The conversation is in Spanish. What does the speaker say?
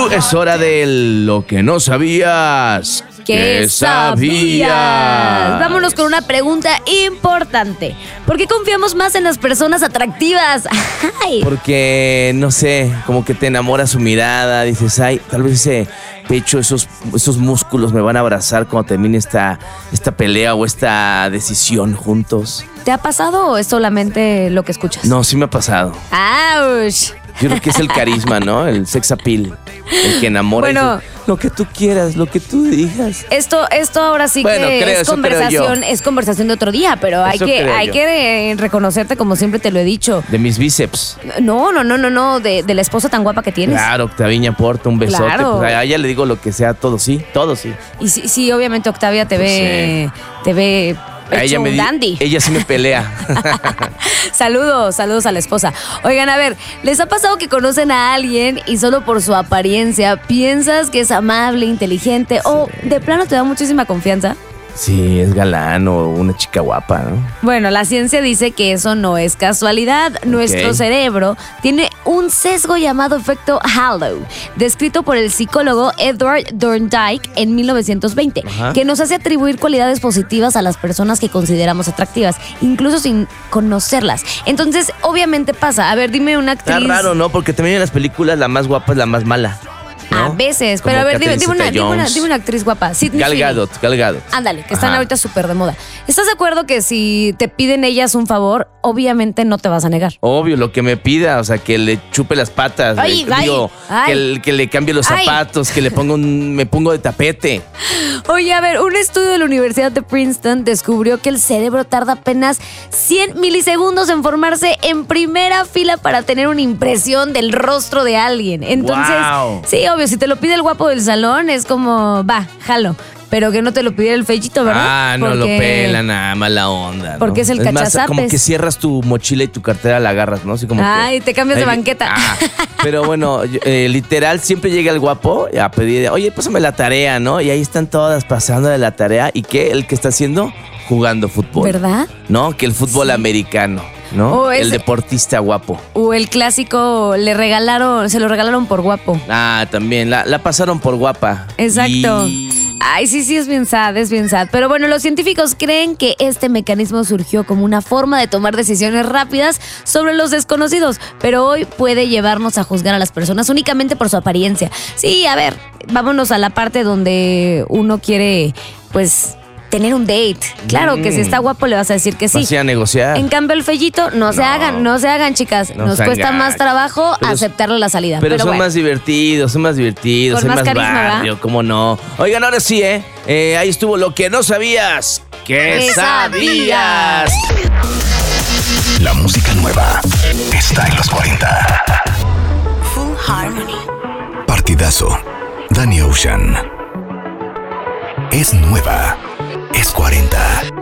Es hora de lo que no sabías. ¿Qué sabías? Vámonos con una pregunta importante. ¿Por qué confiamos más en las personas atractivas? Ay. Porque, no sé, como que te enamora su mirada. Dices, ay, tal vez ese pecho, esos músculos me van a abrazar cuando termine esta pelea o esta decisión juntos. ¿Te ha pasado o es solamente lo que escuchas? No, sí me ha pasado. ¡Auch! Yo creo que es el carisma, ¿no? El sex appeal. El que enamora. Bueno, lo que tú quieras, lo que tú digas. Esto ahora sí Bueno, que creo, es conversación de otro día, pero hay que reconocerte, como siempre te lo he dicho. De mis bíceps. No, de la esposa tan guapa que tienes. Claro, Octaviña Porta, un besote. Claro. Pues a ella le digo lo que sea, todo sí. Y sí, obviamente Octavia te ve A ella dandy. Ella sí me pelea. Saludos a la esposa. Oigan, a ver, ¿les ha pasado que conocen a alguien y solo por su apariencia piensas que es amable, inteligente o de plano te da muchísima confianza? Sí, es galán o una chica guapa, ¿no? Bueno, la ciencia dice que eso no es casualidad. Nuestro cerebro tiene un sesgo llamado efecto halo, descrito por el psicólogo Edward Thorndike en 1920, que nos hace atribuir cualidades positivas a las personas que consideramos atractivas, incluso sin conocerlas. Entonces, obviamente pasa. A ver, dime una actriz. Está raro, ¿no? Porque también en las películas la más guapa es la más mala, ¿no? A veces, como pero a ver, dime Catherine una actriz guapa. Sydney Gal Sweeney. Gadot. Ándale, que están ahorita súper de moda. ¿Estás de acuerdo que si te piden ellas un favor, obviamente no te vas a negar? Obvio, lo que me pida, o sea, que le chupe las patas, que le cambie los zapatos, que me pongo de tapete. Oye, a ver, un estudio de la Universidad de Princeton descubrió que el cerebro tarda apenas 100 milisegundos en formarse en primera fila para tener una impresión del rostro de alguien. Entonces, sí, obvio, si te lo pide el guapo del salón, es como, va, jalo. Pero que no te lo pidiera el fechito, ¿verdad? No lo pelan, mala onda, ¿no? Porque es el cachazapes. Como que cierras tu mochila y tu cartera la agarras, ¿no? Así como te cambias de banqueta. Pero bueno, literal, siempre llega el guapo a pedir, oye, pásame la tarea, ¿no? Y ahí están todas pasando de la tarea. ¿Y qué? ¿El que está haciendo? Jugando fútbol. ¿Verdad? ¿No? Que el fútbol americano, ¿no? El deportista guapo. O el clásico, se lo regalaron por guapo. También, la pasaron por guapa. Exacto. Ay, sí, es bien sad. Pero bueno, los científicos creen que este mecanismo surgió como una forma de tomar decisiones rápidas sobre los desconocidos, pero hoy puede llevarnos a juzgar a las personas únicamente por su apariencia. Sí, a ver, vámonos a la parte donde uno quiere, pues, tener un date. Claro que si está guapo le vas a decir que sí. Vas a negociar. En cambio el fellito, no se hagan, chicas. Nos cuesta más trabajo aceptarle la salida. Pero son más divertidos, Con más carisma, barrio, ¿cómo no? Oigan, ahora sí, ahí estuvo lo que no sabías. ¿Qué sabías? La música nueva está en los 40. Full Harmony. Partidazo. Danny Ocean. Es nueva. Es 40.